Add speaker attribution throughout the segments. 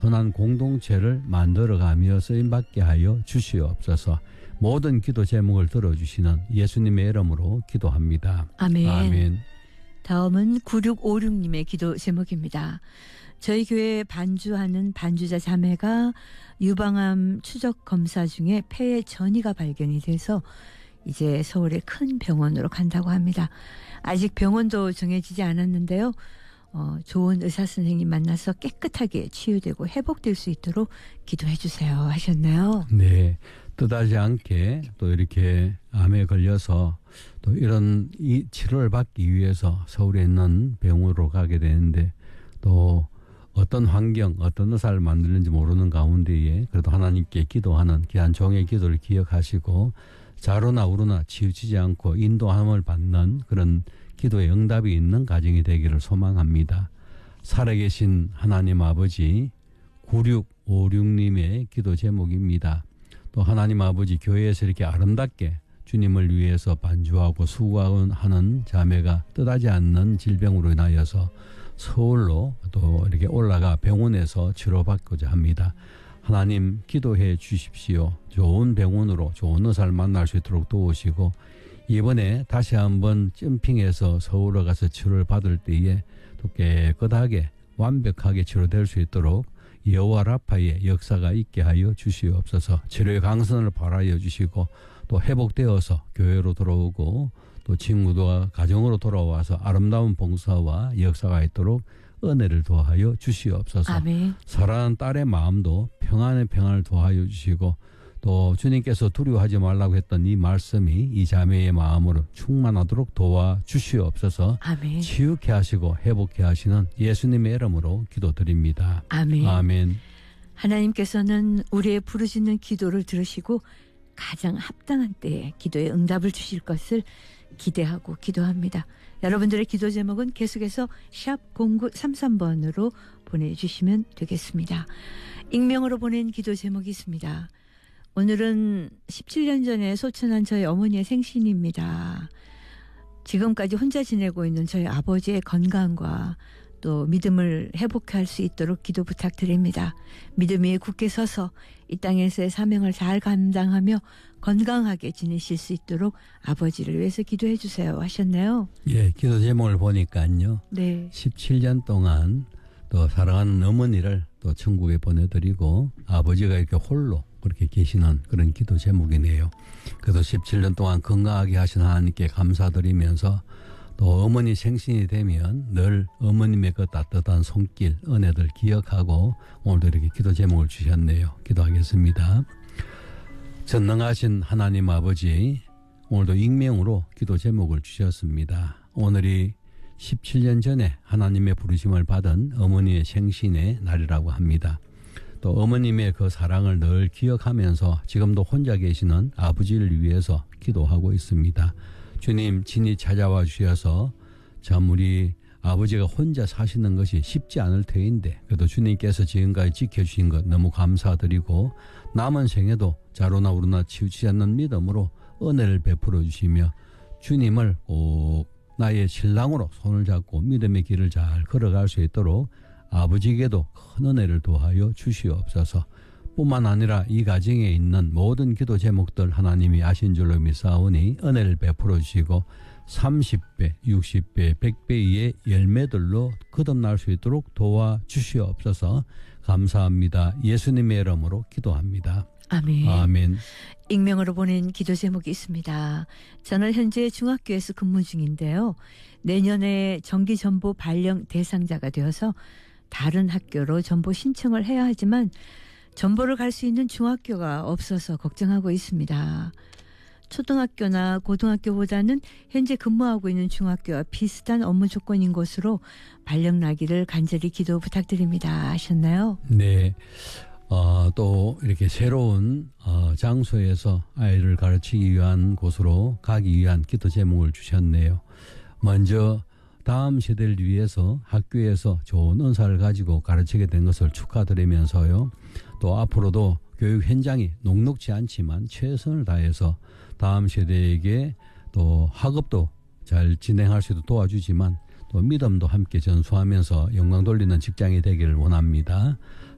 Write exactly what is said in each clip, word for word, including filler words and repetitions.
Speaker 1: 선한 공동체를 만들어가며 쓰임받게 하여 주시옵소서. 모든 기도 제목을 들어주시는 예수님의 이름으로 기도합니다.
Speaker 2: 아멘.
Speaker 1: 아멘.
Speaker 2: 다음은 구육오육 님의 기도 제목입니다. 저희 교회에 반주하는 반주자 자매가 유방암 추적 검사 중에 폐에 전이가 발견이 돼서 이제 서울의 큰 병원으로 간다고 합니다. 아직 병원도 정해지지 않았는데요. 어, 좋은 의사 선생님 만나서 깨끗하게 치유되고 회복될 수 있도록 기도해 주세요 하셨나요?
Speaker 1: 네. 뜻하지 않게 또 이렇게 암에 걸려서 또 이런 이 치료를 받기 위해서 서울에 있는 병원으로 가게 되는데 또 어떤 환경, 어떤 의사를 만드는지 모르는 가운데에 그래도 하나님께 기도하는 귀한 종의 기도를 기억하시고 자로나 우로나 치우치지 않고 인도함을 받는 그런 기도의 응답이 있는 가정이 되기를 소망합니다. 살아계신 하나님 아버지 구육오육 님의 기도 제목입니다. 또 하나님 아버지 교회에서 이렇게 아름답게 주님을 위해서 반주하고 수고하는 자매가 뜻하지 않는 질병으로 인하여서 서울로 또 이렇게 올라가 병원에서 치료받고자 합니다. 하나님 기도해 주십시오. 좋은 병원으로 좋은 의사를 만날 수 있도록 도우시고 이번에 다시 한번 점핑해서 서울로 가서 치료를 받을 때에 또 깨끗하게 완벽하게 치료될 수 있도록 여호와 라파의 역사가 있게 하여 주시옵소서. 치료의 강선을 바라여 주시고 또 회복되어서 교회로 돌아오고 또 친구들과 가정으로 돌아와서 아름다운 봉사와 역사가 있도록 은혜를 도하여 주시옵소서.
Speaker 2: 아멘.
Speaker 1: 사랑하는 딸의 마음도 평안의 평안을 도하여 주시고 또 주님께서 두려워하지 말라고 했던 이 말씀이 이 자매의 마음으로 충만하도록 도와주시옵소서.
Speaker 2: 아멘.
Speaker 1: 치유케 하시고 회복케 하시는 예수님의 이름으로 기도드립니다.
Speaker 2: 아멘.
Speaker 1: 아멘.
Speaker 2: 하나님께서는 우리의 부르짖는 기도를 들으시고 가장 합당한 때에 기도에 응답을 주실 것을 기대하고 기도합니다. 여러분들의 기도 제목은 계속해서 샵 공구삼삼 번으로 보내주시면 되겠습니다. 익명으로 보낸 기도 제목이 있습니다. 오늘은 십칠 년 전에 소천한 저희 어머니의 생신입니다. 지금까지 혼자 지내고 있는 저희 아버지의 건강과 또 믿음을 회복할 수 있도록 기도 부탁드립니다. 믿음이 굳게 서서 이 땅에서의 사명을 잘 감당하며 건강하게 지내실 수 있도록 아버지를 위해서 기도해 주세요 하셨네요.
Speaker 1: 예, 기도 제목을 보니까요.
Speaker 2: 네.
Speaker 1: 십칠 년 동안 또 사랑하는 어머니를 또 천국에 보내드리고 아버지가 이렇게 홀로 그렇게 계시는 그런 기도 제목이네요. 그래도 십칠 년 동안 건강하게 하신 하나님께 감사드리면서 또 어머니 생신이 되면 늘 어머님의 그 따뜻한 손길, 은혜들 기억하고 오늘도 이렇게 기도 제목을 주셨네요. 기도하겠습니다. 전능하신 하나님 아버지, 오늘도 익명으로 기도 제목을 주셨습니다. 오늘이 십칠 년 전에 하나님의 부르심을 받은 어머니의 생신의 날이라고 합니다. 또 어머님의 그 사랑을 늘 기억하면서 지금도 혼자 계시는 아버지를 위해서 기도하고 있습니다. 주님 친히 찾아와 주셔서 참 우리 아버지가 혼자 사시는 것이 쉽지 않을 터인데 그래도 주님께서 지금까지 지켜주신 것 너무 감사드리고 남은 생에도 자로나 우로나 치우치지 않는 믿음으로 은혜를 베풀어 주시며 주님을 꼭 나의 신랑으로 손을 잡고 믿음의 길을 잘 걸어갈 수 있도록 아버지에게도 큰 은혜를 도하여 주시옵소서. 뿐만 아니라 이 가정에 있는 모든 기도 제목들 하나님이 아신 줄로 믿사오니 은혜를 베풀어 주시고 삼십 배, 육십 배, 백 배의 열매들로 거듭날 수 있도록 도와주시옵소서. 감사합니다. 예수님의 이름으로 기도합니다.
Speaker 2: 아멘.
Speaker 1: 아멘.
Speaker 2: 익명으로 보낸 기도 제목이 있습니다. 저는 현재 중학교에서 근무 중인데요. 내년에 정기전보 발령 대상자가 되어서 다른 학교로 전보 신청을 해야 하지만 전보를 갈 수 있는 중학교가 없어서 걱정하고 있습니다. 초등학교나 고등학교보다는 현재 근무하고 있는 중학교와 비슷한 업무 조건인 곳으로 발령 나기를 간절히 기도 부탁드립니다 하셨나요?
Speaker 1: 네. 어, 또 이렇게 새로운 어, 장소에서 아이를 가르치기 위한 곳으로 가기 위한 기도 제목을 주셨네요. 먼저 다음 세대를 위해서 학교에서 좋은 은사를 가지고 가르치게 된 것을 축하드리면서요. 또 앞으로도 교육 현장이 녹록지 않지만 최선을 다해서 다음 세대에게 또 학업도 잘 진행할 수 있도록 도와주지만 또 믿음도 함께 전수하면서 영광 돌리는 직장이 되기를 원합니다.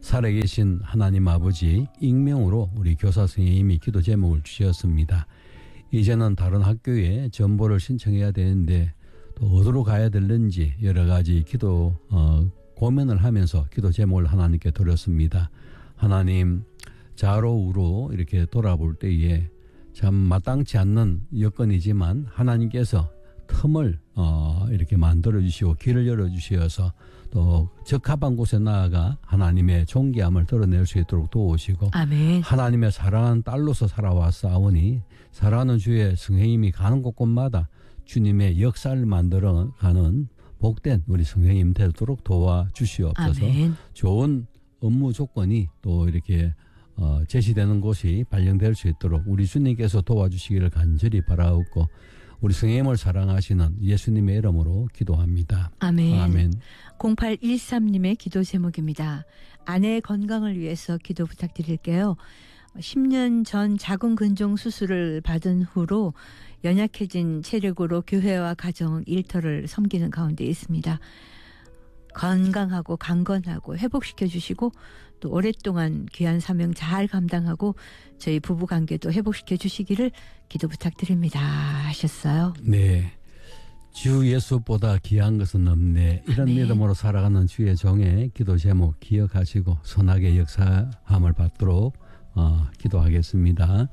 Speaker 1: 살아계신 하나님 아버지 익명으로 우리 교사 선생님이 기도 제목을 주셨습니다. 이제는 다른 학교에 전보를 신청해야 되는데 또 어디로 가야 되는지 여러 가지 기도 어, 고민을 하면서 기도 제목을 하나님께 드렸습니다. 하나님, 좌로 우로 이렇게 돌아볼 때에 참 마땅치 않는 여건이지만 하나님께서 틈을 어, 이렇게 만들어 주시고 길을 열어 주셔서 또 적합한 곳에 나아가 하나님의 존귀함을 드러낼 수 있도록 도우시고
Speaker 2: 아멘.
Speaker 1: 하나님의 사랑하는 딸로서 살아왔사오니 사랑하는 주의 성령님이 가는 곳곳마다 주님의 역사를 만들어가는 복된 우리 성령님 되도록 도와주시옵소서.
Speaker 2: 아멘.
Speaker 1: 좋은 업무 조건이 또 이렇게 어, 제시되는 곳이 발령될 수 있도록 우리 주님께서 도와주시기를 간절히 바라옵고 우리 성령님을 사랑하시는 예수님의 이름으로 기도합니다.
Speaker 2: 아멘.
Speaker 1: 아멘.
Speaker 2: 공팔일삼님의 기도 제목입니다. 아내의 건강을 위해서 기도 부탁드릴게요. 십 년 전 자궁근종 수술을 받은 후로 연약해진 체력으로 교회와 가정 일터를 섬기는 가운데 있습니다. 건강하고 강건하고 회복시켜 주시고 또 오랫동안 귀한 사명 잘 감당하고 저희 부부관계도 회복시켜 주시기를 기도 부탁드립니다 하셨어요.
Speaker 1: 네. 주 예수보다 귀한 것은 없네. 이런
Speaker 2: 아멘.
Speaker 1: 믿음으로 살아가는 주의 종의 기도 제목 기억하시고 선하게 역사함을 받도록 어, 기도하겠습니다.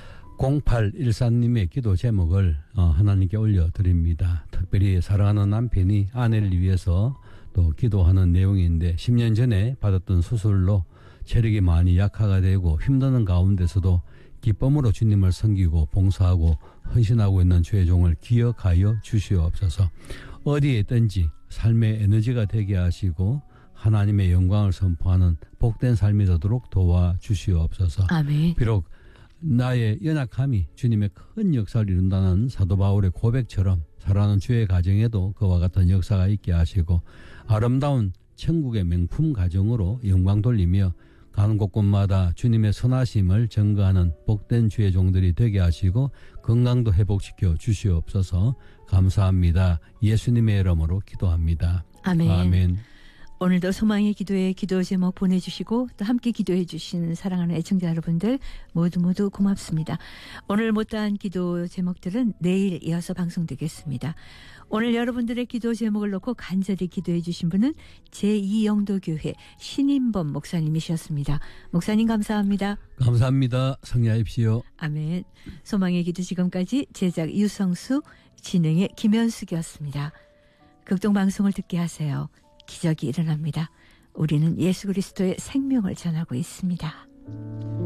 Speaker 1: 공팔일사님의 기도 제목을 어, 하나님께 올려드립니다. 특별히 사랑하는 남편이 아내를 위해서 또 기도하는 내용인데 십 년 전에 받았던 수술로 체력이 많이 약화가 되고 힘드는 가운데서도 기쁨으로 주님을 섬기고 봉사하고 헌신하고 있는 주의 종을 기억하여 주시옵소서. 어디에 있든지 삶의 에너지가 되게 하시고 하나님의 영광을 선포하는 복된 삶이 되도록 도와주시옵소서.
Speaker 2: 아멘.
Speaker 1: 비록 나의 연약함이 주님의 큰 역사를 이룬다는 사도 바울의 고백처럼 살아가는 주의 가정에도 그와 같은 역사가 있게 하시고 아름다운 천국의 명품 가정으로 영광 돌리며 가는 곳곳마다 주님의 선하심을 증거하는 복된 주의 종들이 되게 하시고 건강도 회복시켜 주시옵소서. 감사합니다. 예수님의 이름으로 기도합니다.
Speaker 2: 아멘.
Speaker 1: 아멘.
Speaker 2: 오늘도 소망의 기도에 기도 제목 보내주시고 또 함께 기도해 주신 사랑하는 애청자 여러분들 모두 모두 고맙습니다. 오늘 못다한 기도 제목들은 내일 이어서 방송되겠습니다. 오늘 여러분들의 기도 제목을 놓고 간절히 기도해 주신 분은 제이 영도교회 신인범 목사님이셨습니다. 목사님 감사합니다.
Speaker 1: 감사합니다. 성리하십시오.
Speaker 2: 아멘. 소망의 기도 지금까지 제작 유성수, 진행의 김현숙이었습니다. 극동방송을 듣게 하세요. 기적이 일어납니다. 우리는 예수 그리스도의 생명을 전하고 있습니다.